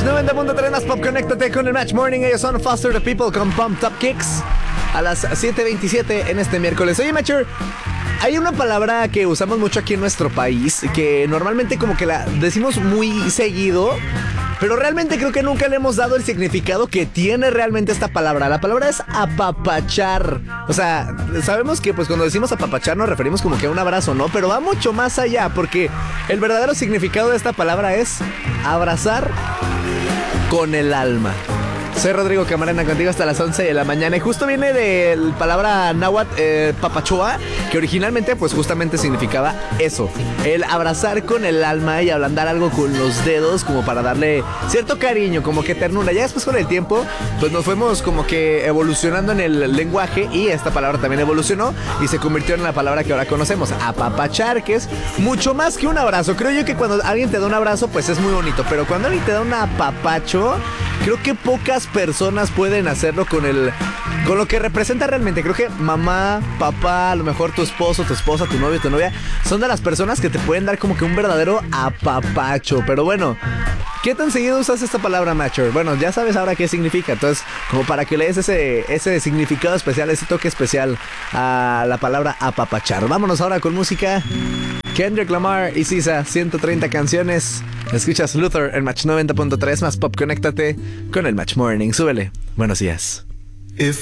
Match 90.3 más Pop, conéctate con el Match Morning. Ellos son Faster the People con Pump Up Kicks a las 7:27 en este miércoles. Oye, Matcher, hay una palabra que usamos mucho aquí en nuestro país, que normalmente como que la decimos muy seguido, pero realmente creo que nunca le hemos dado el significado que tiene realmente esta palabra. La palabra es apapachar. O sea, sabemos que pues cuando decimos apapachar nos referimos como que a un abrazo, ¿no? Pero va mucho más allá, porque el verdadero significado de esta palabra es abrazar con el alma. Soy Rodrigo Camarena, contigo hasta las 11 de la mañana. Y justo viene de la palabra náhuatl, papachoa, que originalmente pues justamente significaba eso, el abrazar con el alma y ablandar algo con los dedos, como para darle cierto cariño, como que ternura. Ya después con el tiempo pues nos fuimos como que evolucionando en el lenguaje, y esta palabra también evolucionó y se convirtió en la palabra que ahora conocemos, apapachar, que es mucho más que un abrazo. Creo yo que cuando alguien te da un abrazo pues es muy bonito, pero cuando alguien te da un apapacho, creo que pocas personas pueden hacerlo con lo que representa realmente. Creo que mamá, papá, a lo mejor tu esposo, tu esposa, tu novio, tu novia, son de las personas que te pueden dar como que un verdadero apapacho. Pero bueno, ¿qué tan seguido usas esta palabra, Matcher? Bueno, ya sabes ahora qué significa. Entonces, como para que le des ese significado especial, ese toque especial a la palabra apapachar. Vámonos ahora con música. Kendrick Lamar y Sisa, 130 canciones. Escuchas Luther en Match 90.3 más Pop. Conéctate con el Match Morning. Súbele. Buenos días.